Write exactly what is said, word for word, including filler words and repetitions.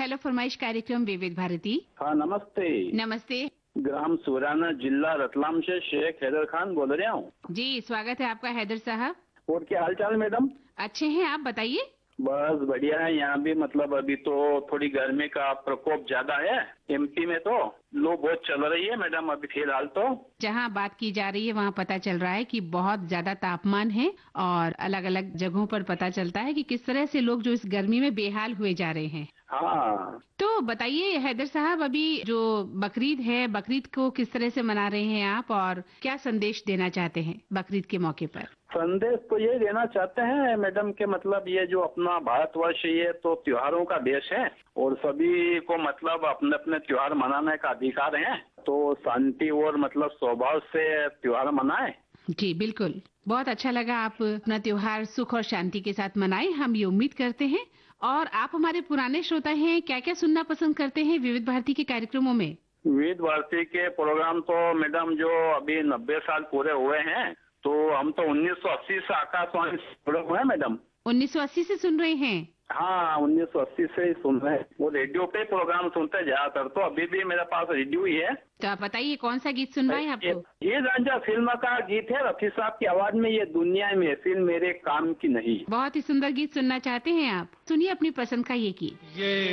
Hello फरमाइश कार्यक्रम विविध भारती। हाँ नमस्ते। नमस्ते ग्राम सुराना, जिला रतलाम से शेख हैदर खान बोल रहा हूँ। जी, स्वागत है आपका हैदर साहब। और क्या हाल चाल मैडम? अच्छे हैं, आप बताइए। बस बढ़िया है। यहाँ भी मतलब अभी तो थोड़ी गर्मी का प्रकोप ज्यादा है। एमपी में तो लू बहुत चल रही है मैडम अभी फिलहाल तो। जहाँ बात की जा रही है वहाँ पता चल रहा है कि बहुत ज्यादा तापमान है और अलग अलग जगहों पर पता चलता है कि किस तरह से लोग जो इस गर्मी में बेहाल हुए जा रहे हैं। हाँ तो बताइए हैदर साहब, अभी जो बकरीद है, बकरीद को किस तरह से मना रहे हैं आप और क्या संदेश देना चाहते हैं बकरीद के मौके पर? संदेश तो ये देना चाहते हैं मैडम के मतलब ये जो अपना भारतवर्ष ये तो त्योहारों का देश है और सभी को मतलब अपने अपने त्योहार मनाने का अधिकार है। तो शांति और मतलब स्वभाव से त्योहार मनाएं। जी बिल्कुल, बहुत अच्छा लगा आप अपना त्योहार सुख और शांति के साथ मनाएं, हम ये उम्मीद करते हैं। और आप हमारे पुराने श्रोता हैं, क्या क्या सुनना पसंद करते हैं विविध भारती के कार्यक्रमों में? विविध भारती के प्रोग्राम तो मैडम जो अभी नब्बे साल पूरे हुए हैं तो हम तो उन्नीस सौ अस्सी से आकाशवाणी से जुड़े हुए हैं मैडम। उन्नीस सौ अस्सी से सुन रहे हैं? हाँ उन्नीस सौ अस्सी से ही सुन रहे हैं। वो रेडियो पे प्रोग्राम सुनते हैं ज्यादातर, तो अभी भी मेरे पास रेडियो ही है। तो आप बताइए कौन सा गीत सुनवाएं आपको? ये रांझा फिल्म का गीत है, रफी साहब की आवाज में, ये दुनिया महफिल मेरे काम की नहीं। बहुत ही सुंदर गीत सुनना चाहते हैं आप, सुनिए अपनी पसंद का ये गीत। ये